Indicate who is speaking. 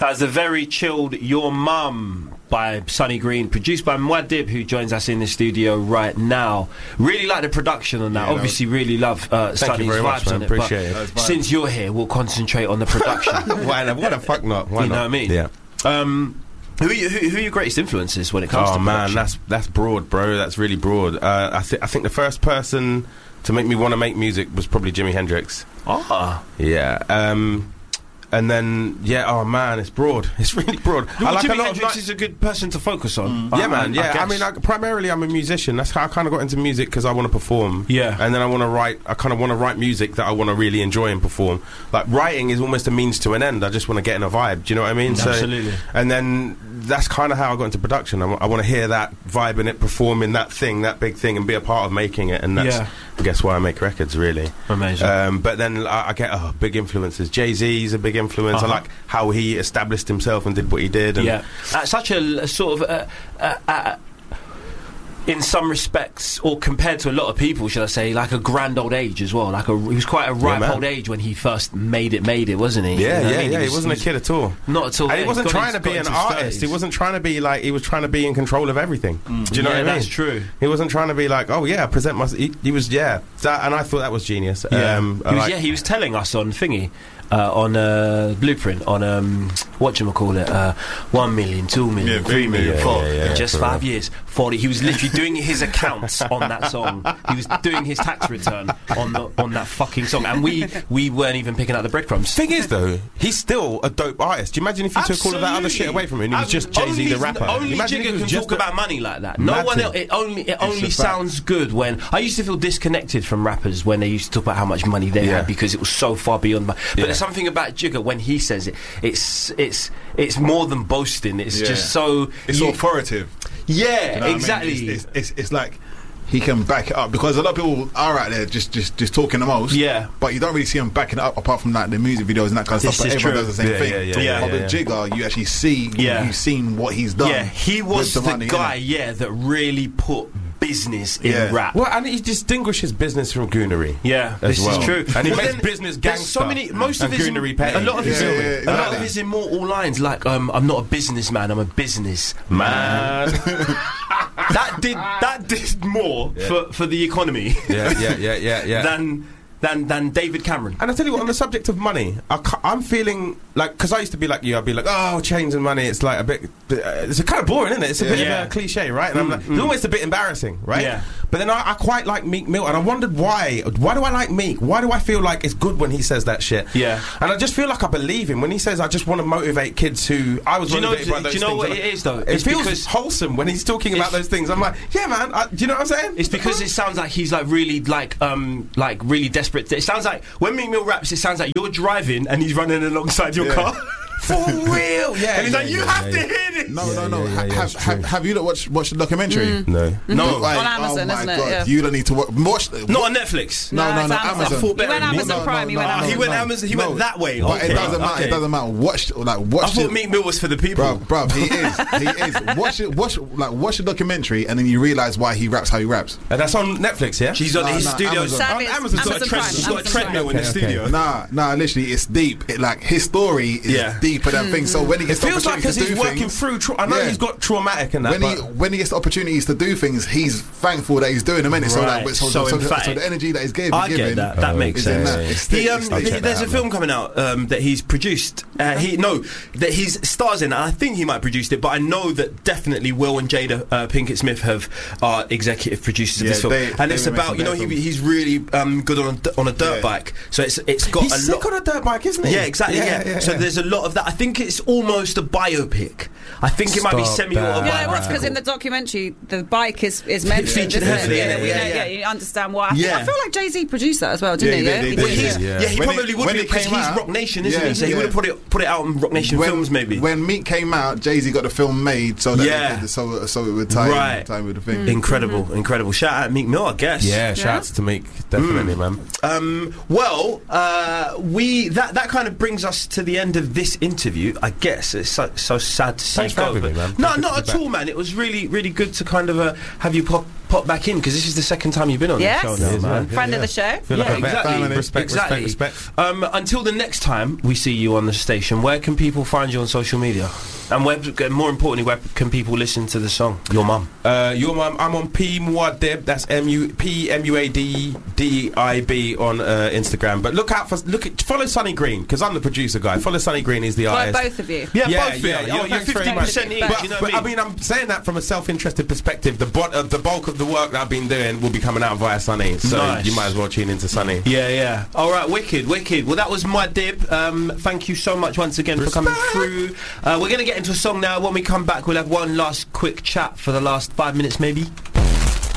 Speaker 1: That was the very chilled Your Mum by Sonny Green, produced by Muad'Dib, who joins us in the studio right now. Really like the production on that.
Speaker 2: Yeah,
Speaker 1: obviously really love Sonny's vibes on it.
Speaker 3: Appreciate it.
Speaker 1: Since you're here, we'll concentrate on the production.
Speaker 3: Why the fuck not? Why
Speaker 1: you know
Speaker 3: not?
Speaker 1: what I mean?
Speaker 3: Yeah.
Speaker 1: Who are your greatest influences when it comes to
Speaker 3: production?
Speaker 1: production?
Speaker 3: That's broad, bro. That's really broad. I think the first person to make me want to make music was probably Jimi Hendrix. Yeah. And then, oh man, it's broad. It's really broad.
Speaker 1: I like Jimi Hendrix is a good person to focus on.
Speaker 3: Yeah, man. Yeah, I mean, primarily I'm a musician. That's how I kind of got into music, because I want to perform.
Speaker 1: Yeah.
Speaker 3: And then I want to write. I kind of want to write music that I want to really enjoy and perform. Like, writing is almost a means to an end. I just want to get in a vibe. Do you know what I mean?
Speaker 1: Absolutely.
Speaker 3: And then that's kind of how I got into production. I want to hear that vibe in it, perform in that thing, that big thing, and be a part of making it. And that's, I guess, why I make records, really.
Speaker 1: Amazing.
Speaker 3: But then I get big influences. Jay-Z's a big influence. I like how he established himself and did what he did. And
Speaker 1: at such a sort of in some respects, or compared to a lot of people, should I say, like a grand old age as well. He was quite a ripe old age when he first made it, wasn't he?
Speaker 3: Yeah, he wasn't a kid at all.
Speaker 1: Not at all.
Speaker 3: And he wasn't trying to be an artist. He wasn't trying to be like, he was trying to be in control of everything. Do you know what I mean?
Speaker 1: That's true.
Speaker 3: He wasn't trying to be like, present my... He was, and I thought that was genius.
Speaker 1: He was telling us on Thingy, on Blueprint, on whatchamacallit, 1 million, 2 million, 3 million, 4 in just 5 years, 40. He was literally doing his accounts on that song. He was doing his tax return on that fucking song, and we weren't even picking up the breadcrumbs.
Speaker 3: Thing is, though, he's still a dope artist. Do you imagine if you took all of that other shit away from him and he was just Jay-Z the rapper?
Speaker 1: Only Jigga can talk about money like that. No one else. It only sounds good when... I used to feel disconnected from rappers when they used to talk about how much money they had, because it was so far beyond my... But there's something about Jigga when he says it. It's more than boasting. It's just so...
Speaker 2: It's authoritative.
Speaker 1: Yeah,
Speaker 2: you know
Speaker 1: exactly.
Speaker 2: I mean? It's like he can back it up, because a lot of people are out there just talking the most.
Speaker 1: Yeah.
Speaker 2: But you don't really see them backing it up, apart from like the music videos and that kind of stuff. But everyone does the same thing. But with Jigga, you actually see, you've seen what he's done.
Speaker 1: Yeah, he was the guy, that really put business in rap.
Speaker 3: Well, and he distinguishes business from goonery.
Speaker 1: Yeah, this is true.
Speaker 3: And he makes business gangster.
Speaker 1: So many, most of his
Speaker 3: goonery petty.
Speaker 1: A lot of his immortal lines, like I'm not a businessman, I'm a business man. that did more for the economy. Than David Cameron.
Speaker 3: And I tell you what, on the subject of money, I'm feeling like, because I used to be like you, I'd be like, change and money, it's like a bit, it's kind of boring, isn't it? It's a bit of a cliche, right? And I'm like, it's almost a bit embarrassing, right?
Speaker 1: Yeah.
Speaker 3: But then I quite like Meek Mill, and I wondered why. Why do I like Meek? Why do I feel like it's good when he says that shit?
Speaker 1: Yeah.
Speaker 3: And I just feel like I believe him when he says, I just want to motivate kids who I was motivated by those things.
Speaker 1: Do you know what it is, though?
Speaker 3: It feels wholesome when he's talking about those things. I'm like, yeah, man, do you know what I'm saying?
Speaker 1: It's because it sounds like he's like really really desperate. It sounds like when Meek Mill raps, it sounds like you're driving and he's running alongside your car. For real, and he's like, you have to hear this.
Speaker 2: No. Have you not watched the documentary?
Speaker 3: No.
Speaker 4: On Amazon, isn't it? Yeah.
Speaker 2: You don't need to watch.
Speaker 1: Not on Netflix.
Speaker 2: No, Amazon.
Speaker 4: He went Amazon Prime. He went
Speaker 1: Amazon. He went that way.
Speaker 2: But it doesn't matter. It doesn't matter. Watch. I
Speaker 1: thought Meek Mill was for the people.
Speaker 2: Bro, he is. Watch the documentary, and then you realise why he raps how he raps.
Speaker 3: And that's on Netflix, yeah.
Speaker 1: She's on his studio.
Speaker 4: Amazon's
Speaker 1: got a treadmill in the studio.
Speaker 2: Nah. Literally, it's deep. His story is deeper than things. So when he gets
Speaker 3: it feels like because he's working through. I know he's got traumatic and that.
Speaker 2: When he gets the opportunities to do things, he's thankful that he's doing them. So the energy that he's giving,
Speaker 1: I get that. That makes sense. There's a film coming out that he's produced. That he's stars in. I think he might have produced it, but I know that definitely Will and Jada Pinkett Smith are executive producers of this film. And it's about he's really good on a dirt bike. So it's got
Speaker 3: he's sick on a dirt bike, isn't he?
Speaker 1: Yeah, exactly. Yeah. So there's a lot of that. I think it's almost a biopic. I think it might be semi-autobiographical.
Speaker 4: Yeah, it was because in the documentary the bike is mentioned,
Speaker 1: featured heavily.
Speaker 4: Yeah, you understand why.
Speaker 1: Yeah.
Speaker 4: I feel like Jay-Z produced that as well, didn't he?
Speaker 1: He probably would be because he's Rock Nation, isn't he? So he would have put it out on Rock Nation Films, maybe.
Speaker 2: When Meek came out, Jay-Z got the film made so that so it would tie in with the thing.
Speaker 1: Incredible. Shout out Meek Mill, I guess.
Speaker 3: Yeah, shouts to Meek, definitely, man.
Speaker 1: That kind of brings us to the end of this interview, I guess. It's so sad to see.
Speaker 3: Thanks for having me, man.
Speaker 1: No, not at all, man. It was really, really good to kind of have you pop pop back in because this is the second time you've been on the show now, man.
Speaker 4: Friend of the show.
Speaker 3: Respect.
Speaker 1: Until the next time we see you on the station, where can people find you on social media? And more importantly, where can people listen to the song? Your Mum.
Speaker 3: Your Mum. I'm on P Muad'Dib. That's PMUADDIB on Instagram. But follow Sonny Green because I'm the producer guy. Follow Sonny Green. He's the artist.
Speaker 4: Both of you.
Speaker 1: Both. You're 50% each.
Speaker 3: But,
Speaker 1: you know
Speaker 3: but I mean, I'm saying that from a self-interested perspective. The bulk of the work that I've been doing will be coming out via Sonny. So you might as well tune into Sonny.
Speaker 1: Yeah. All right, wicked. Well, that was Muad'Dib. Thank you so much once again for coming through. We're going to get into a song now. When we come back, we'll have one last quick chat for the last 5 minutes, maybe.